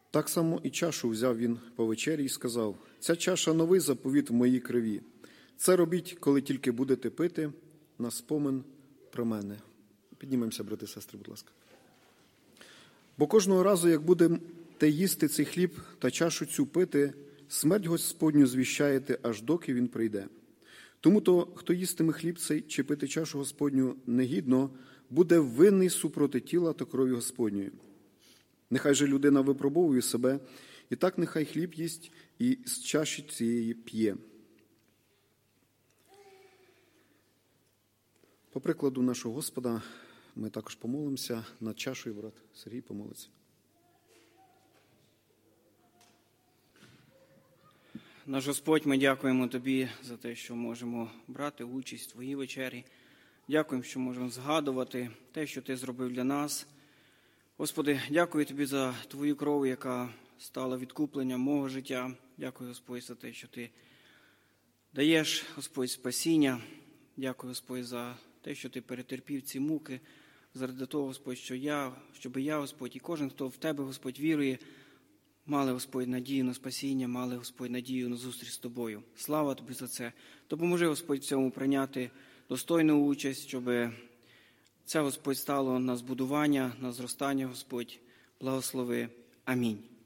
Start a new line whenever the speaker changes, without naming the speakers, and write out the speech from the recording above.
Так само і чашу взяв він по вечері і сказав: «Ця чаша – новий заповіт в моїй крові. Це робіть, коли тільки будете пити, на спомин про мене». Піднімемося, брати і сестри, будь ласка. «Бо кожного разу, як будете їсти цей хліб та чашу цю пити, смерть Господню звіщаєте, аж доки він прийде. Тому то, хто їстиме хліб цей чи пити чашу Господню негідно, буде винний супроти тіла та крові Господньої. Нехай же людина випробовує себе, і так нехай хліб їсть і з чаші цієї п'є». По прикладу нашого Господа ми також помолимося над чашою, брат Сергій помолиться.
Наш Господь, ми дякуємо Тобі за те, що можемо брати участь в Твоїй вечері. Дякуємо, що можемо згадувати те, що Ти зробив для нас. Господи, дякую Тобі за Твою кров, яка стала відкупленням мого життя. Дякую, Господь, за те, що Ти даєш, Господь, спасіння. Дякую, Господь, за те, що Ти перетерпів ці муки, заради того, Господь, щоб я, Господь, і кожен, хто в Тебе, Господь, вірує, мали, Господь, надію на спасіння, мали, Господь, надію на зустріч з Тобою. Слава Тобі за це. Допоможи, Господь, в цьому прийняти достойну участь, щоб це, Господь, стало на збудування, на зростання, Господь. Благослови. Амінь.